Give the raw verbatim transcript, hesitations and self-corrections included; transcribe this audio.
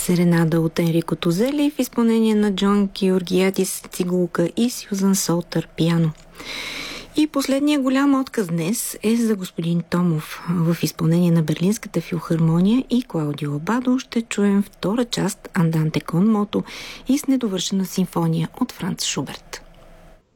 Серенада от Енрико Тозели в изпълнение на Джон Георгиадис цигулка и Сюзан Солтър пиано. И последният голям отказ днес е за господин Томов. В изпълнение на Берлинската филхармония и Клаудио Абадо ще чуем втора част Анданте кон мото и с недовършена симфония от Франц Шуберт.